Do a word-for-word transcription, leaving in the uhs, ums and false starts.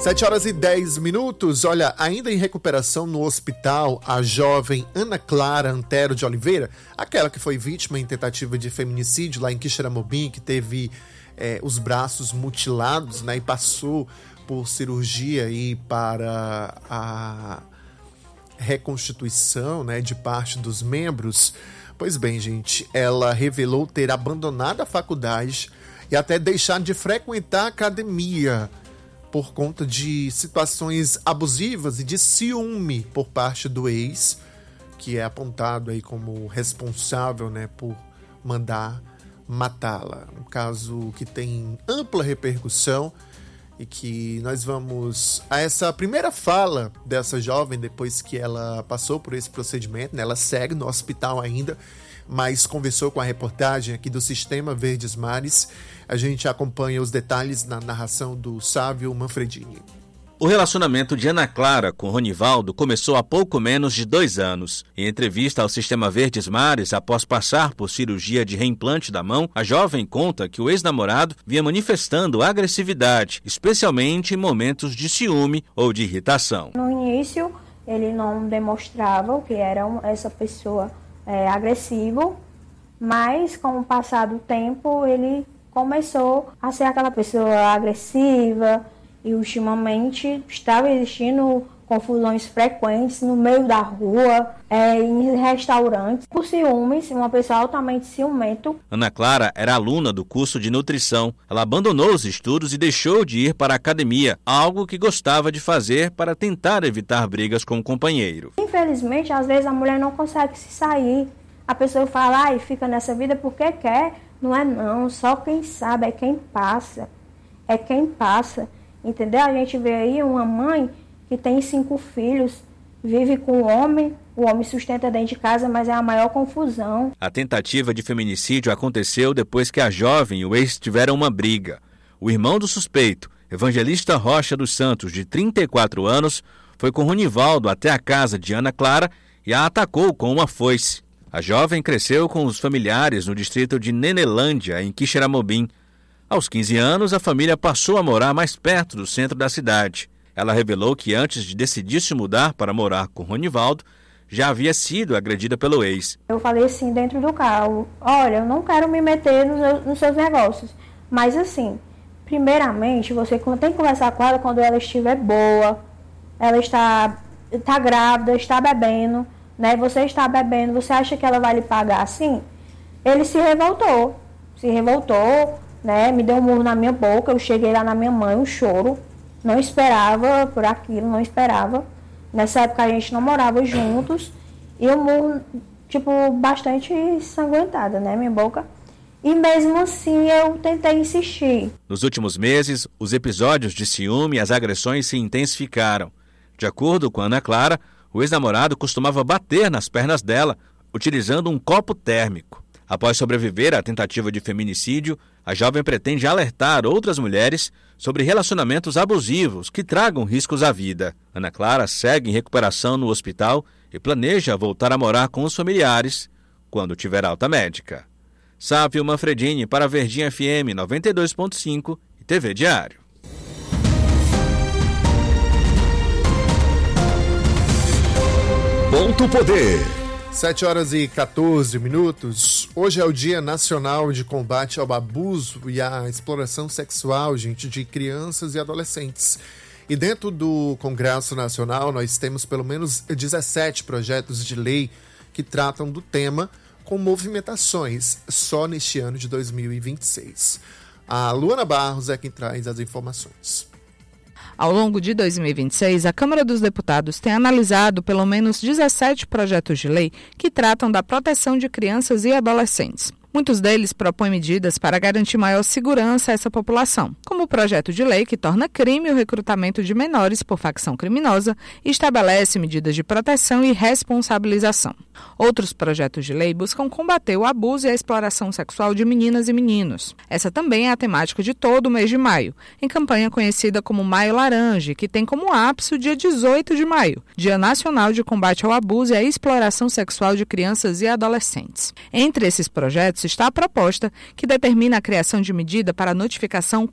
sete horas e dez minutos. Olha, ainda em recuperação no hospital, a jovem Ana Clara Antero de Oliveira, aquela que foi vítima em tentativa de feminicídio lá em Quixeramobim, que teve é, os braços mutilados, né, e passou por cirurgia e para a reconstituição, né, de parte dos membros. Pois bem, gente, ela revelou ter abandonado a faculdade e até deixado de frequentar a academia por conta de situações abusivas e de ciúme por parte do ex, que é apontado aí como responsável, né, por mandar matá-la. Um caso que tem ampla repercussão e que nós vamos a essa primeira fala dessa jovem depois que ela passou por esse procedimento, né? Ela segue no hospital ainda, mas conversou com a reportagem aqui do Sistema Verdes Mares. A gente acompanha os detalhes na narração do Sávio Manfredini. O relacionamento de Ana Clara com Ronivaldo começou há pouco menos de dois anos. Em entrevista ao Sistema Verdes Mares, após passar por cirurgia de reimplante da mão, a jovem conta que o ex-namorado vinha manifestando agressividade, especialmente em momentos de ciúme ou de irritação. No início, ele não demonstrava que era essa pessoa é, agressiva, mas com o passar do tempo, ele começou a ser aquela pessoa agressiva. E ultimamente estava existindo confusões frequentes no meio da rua, é, em restaurantes, por ciúmes, uma pessoa altamente ciumento. Ana Clara era aluna do curso de nutrição. Ela abandonou os estudos e deixou de ir para a academia, algo que gostava de fazer para tentar evitar brigas com o companheiro. Infelizmente, às vezes a mulher não consegue se sair. A pessoa fala, ah, e fica nessa vida porque quer. Não é não, só quem sabe, é quem passa. É quem passa. Entendeu? A gente vê aí uma mãe que tem cinco filhos, vive com o homem, o homem sustenta dentro de casa, mas é a maior confusão. A tentativa de feminicídio aconteceu depois que a jovem e o ex tiveram uma briga. O irmão do suspeito, Evangelista Rocha dos Santos, de trinta e quatro anos, foi com Ronivaldo até a casa de Ana Clara e a atacou com uma foice. A jovem cresceu com os familiares no distrito de Nenelândia, em Quixeramobim. Aos quinze anos, a família passou a morar mais perto do centro da cidade. Ela revelou que antes de decidir se mudar para morar com Ronivaldo, já havia sido agredida pelo ex. Eu falei assim dentro do carro, olha, eu não quero me meter nos, nos seus negócios, mas assim, primeiramente, você tem que conversar com ela quando ela estiver boa, ela está, está grávida, está bebendo, né? Você está bebendo, você acha que ela vai lhe pagar assim? Ele se revoltou, se revoltou, né, me deu um murro na minha boca, eu cheguei lá na minha mãe, um choro, não esperava por aquilo, não esperava. Nessa época a gente não morava juntos, e o murro, tipo, bastante ensanguentada, né, minha boca. E mesmo assim eu tentei insistir. Nos últimos meses, os episódios de ciúme e as agressões se intensificaram. De acordo com Ana Clara, o ex-namorado costumava bater nas pernas dela, utilizando um copo térmico. Após sobreviver à tentativa de feminicídio, a jovem pretende alertar outras mulheres sobre relacionamentos abusivos que tragam riscos à vida. Ana Clara segue em recuperação no hospital e planeja voltar a morar com os familiares quando tiver alta médica. Sávio Manfredini para Verdinha F M noventa e dois ponto cinco e T V Diário. Ponto Poder. sete horas e quatorze minutos. Hoje é o Dia Nacional de Combate ao Abuso e à Exploração Sexual, gente, de crianças e adolescentes. E dentro do Congresso Nacional nós temos pelo menos dezessete projetos de lei que tratam do tema, com movimentações só neste ano de dois mil e vinte e seis. A Luana Barros é quem traz as informações. Ao longo de dois mil e vinte e seis, a Câmara dos Deputados tem analisado pelo menos dezessete projetos de lei que tratam da proteção de crianças e adolescentes. Muitos deles propõem medidas para garantir maior segurança a essa população, como o projeto de lei que torna crime o recrutamento de menores por facção criminosa e estabelece medidas de proteção e responsabilização. Outros projetos de lei buscam combater o abuso e a exploração sexual de meninas e meninos. Essa também é a temática de todo o mês de maio, em campanha conhecida como Maio Laranja, que tem como ápice o dia dezoito de maio, Dia Nacional de Combate ao Abuso e à Exploração Sexual de Crianças e Adolescentes. Entre esses projetos está a proposta que determina a criação de medida para a notificação